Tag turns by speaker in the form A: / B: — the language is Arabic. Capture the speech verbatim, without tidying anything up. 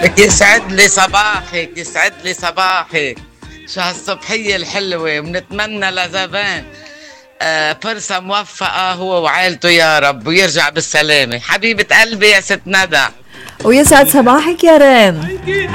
A: يسعد لي صباحك، يسعد لي صباحك. شو هالصبحية الحلوة، ونتمنى لزبان آه فرصة موفقة هو وعائلته يا رب، ويرجع بالسلامة. حبيبة قلبي يا ست ندى.
B: ويسعد صباحك يا ريم.